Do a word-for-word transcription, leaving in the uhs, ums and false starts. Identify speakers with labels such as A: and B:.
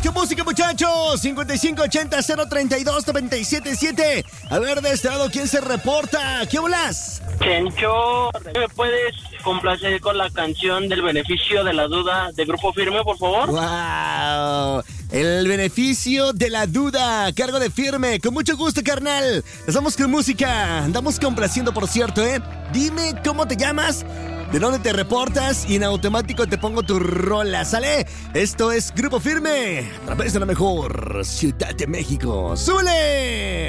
A: Vámonos con música, muchachos. cincuenta y cinco ochenta cero treinta y dos noventa y siete siete. A ver, de este lado, ¿quién se reporta? ¿Qué volas?
B: Chencho, ¿me puedes complacer con la canción del beneficio de la duda de Grupo Firme, por favor?
A: ¡Wow! El beneficio de la duda, cargo de Firme. Con mucho gusto, carnal. Nos vamos con música. Andamos complaciendo, por cierto, ¿eh? Dime cómo te llamas, de dónde te reportas y en automático te pongo tu rola, ¿sale? Esto es Grupo Firme, a través de la mejor Ciudad de México. ¡Súbele!